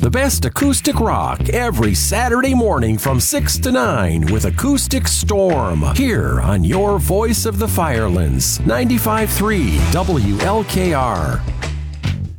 The best acoustic rock every Saturday morning from 6 to 9 with Acoustic Storm. Here on your Voice of the Firelands, 95.3 WLKR.